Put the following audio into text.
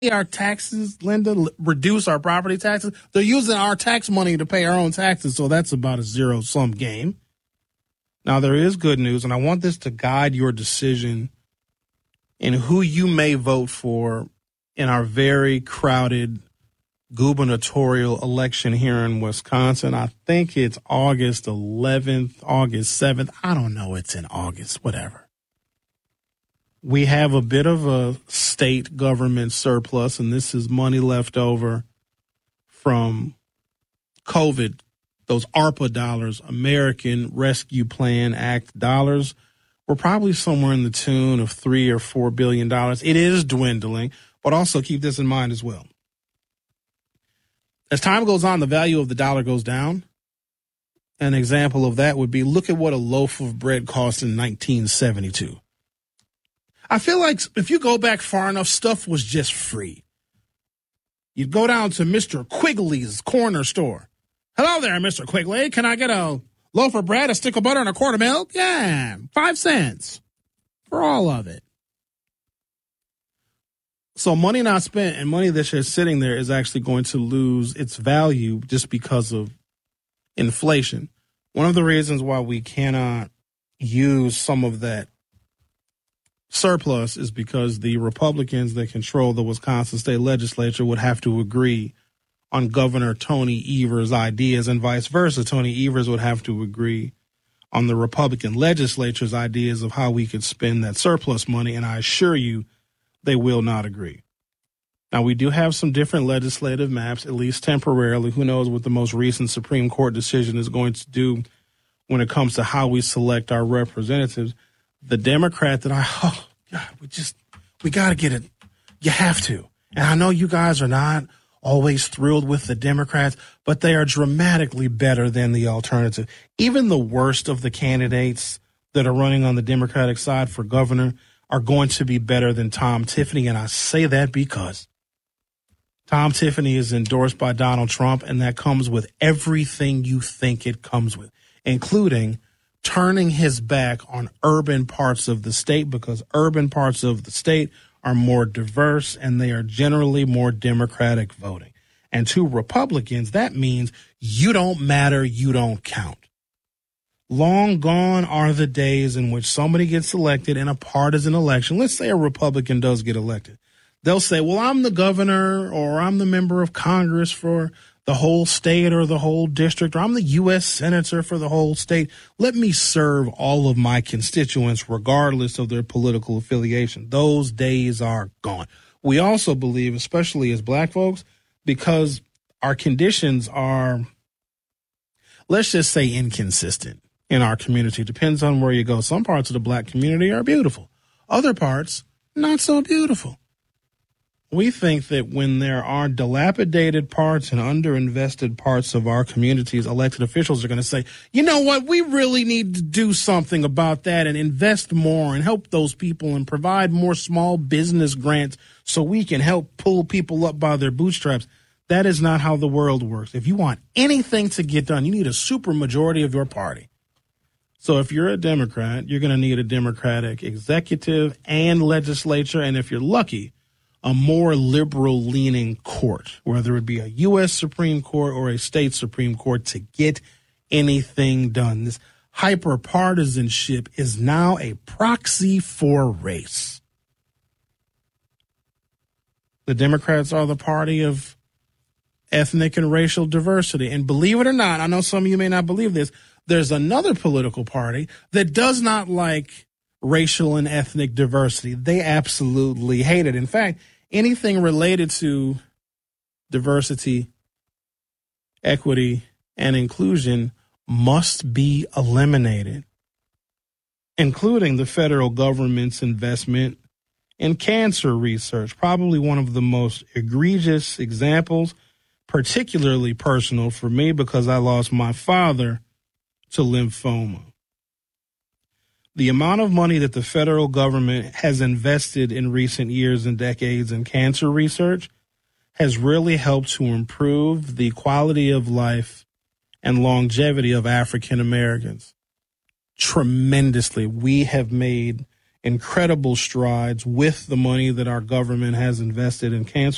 our taxes, Linda, reduce our property taxes. They're using our tax money to pay our own taxes, so that's about a zero-sum game. Now, there is good news, and I want this to guide your decision in who you may vote for in our very crowded gubernatorial election here in Wisconsin. I think it's August 11th, August 7th. I don't know. It's in August, whatever. We have a bit of a state government surplus, and this is money left over from COVID, those ARPA dollars, American Rescue Plan Act dollars. We're probably somewhere in the tune of $3 or $4 billion. It is dwindling, but also keep this in mind as well. As time goes on, the value of the dollar goes down. An example of that would be, look at what a loaf of bread cost in 1972. I feel like if you go back far enough, stuff was just free. You'd go down to Mr. Quigley's corner store. Hello there, Mr. Quigley. Can I get a loaf of bread, a stick of butter, and a quart of milk? Yeah, 5 cents for all of it. So money not spent and money that's just sitting there is actually going to lose its value just because of inflation. One of the reasons why we cannot use some of that surplus is because the Republicans that control the Wisconsin state legislature would have to agree on Governor Tony Evers' ideas, and vice versa. Tony Evers would have to agree on the Republican legislature's ideas of how we could spend that surplus money, and I assure you they will not agree. Now, we do have some different legislative maps, at least temporarily. Who knows what the most recent Supreme Court decision is going to do when it comes to how we select our representatives. The Democrat that we got to get it. You have to. And I know you guys are not always thrilled with the Democrats, but they are dramatically better than the alternative. Even the worst of the candidates that are running on the Democratic side for governor are going to be better than Tom Tiffany. And I say that because Tom Tiffany is endorsed by Donald Trump, and that comes with everything you think it comes with, including turning his back on urban parts of the state, because urban parts of the state are more diverse and they are generally more Democratic voting. And to Republicans, that means you don't matter, you don't count. Long gone are the days in which somebody gets elected in a partisan election. Let's say a Republican does get elected. They'll say, well, I'm the governor, or I'm the member of Congress for the whole state or the whole district, or I'm the U.S. senator for the whole state. Let me serve all of my constituents regardless of their political affiliation. Those days are gone. We also believe, especially as black folks, because our conditions are, let's just say, inconsistent in our community. Depends on where you go. Some parts of the black community are beautiful. Other parts, not so beautiful. We think that when there are dilapidated parts and underinvested parts of our communities, elected officials are going to say, you know what, we really need to do something about that and invest more and help those people and provide more small business grants so we can help pull people up by their bootstraps. That is not how the world works. If you want anything to get done, you need a supermajority of your party. So if you're a Democrat, you're going to need a Democratic executive and legislature, and if you're lucky, a more liberal-leaning court, whether it be a U.S. Supreme Court or a state Supreme Court, to get anything done. This hyper-partisanship is now a proxy for race. The Democrats are the party of ethnic and racial diversity. And believe it or not, I know some of you may not believe this, there's another political party that does not like racial and ethnic diversity. They absolutely hate it. In fact, anything related to diversity, equity, and inclusion must be eliminated, including the federal government's investment in cancer research. Probably one of the most egregious examples, particularly personal for me because I lost my father to lymphoma. The amount of money that the federal government has invested in recent years and decades in cancer research has really helped to improve the quality of life and longevity of African Americans tremendously. We have made incredible strides with the money that our government has invested in cancer